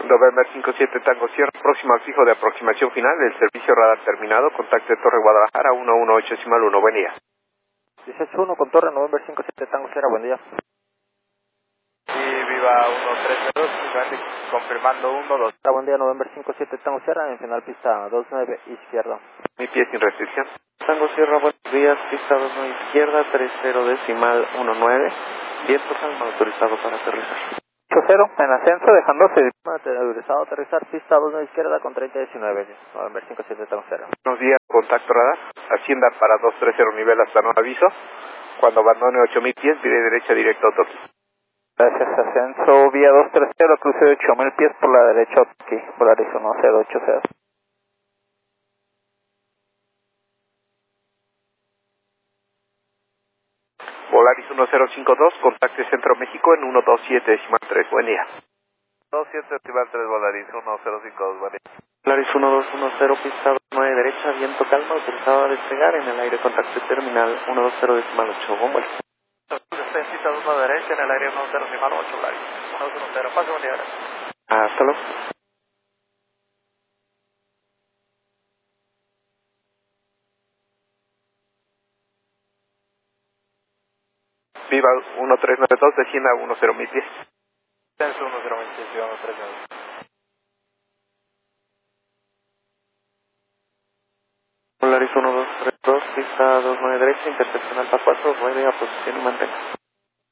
November 57 Tango Sierra, próximo al fijo de aproximación final del servicio radar terminado, contacto de Torre Guadalajara 118.1, buen día. 18-1 con Torre, November 57 Tango Sierra, buen día. Sí, viva 132, confirmando 12. Buen día, November 57 Tango Sierra, en final pista 29 izquierda. Mi pie sin restricción. Tango Sierra, buenos días, pista 29 izquierda, 30 decimal 19, viento calma autorizado para aterrizar. 8-0, en ascenso, dejándose autorizado a aterrizar, pista 29 izquierda con 30-19, November 57 Tango Sierra. Buenos días, contacto radar, Hacienda para 230 nivel hasta no aviso. Cuando abandone 8.000 pies, vire derecha directo a Toki. Gracias, ascenso, vía 230, cruce de 8.000 pies por la derecha, aquí, Polaris 1080. Volaris 1052, contacte Centro México en 127.3, buen día. 27.3 Volaris 1052, buen día. Volaris 1210, pista 9 derecha, viento calma autorizado a despegar en el aire, contacto terminal 120 decimal 8, buen vuelo. Pista 1 derecha en el aire 120 decimal 8, Volaris 110, pase buen día. Hasta luego. Viva 1392, descienda a 10.000 pies. Censo 1026, Viva 139. Polaris 1232, pista 29 derecha, interseccional para 4, 9 a posición y mantenga.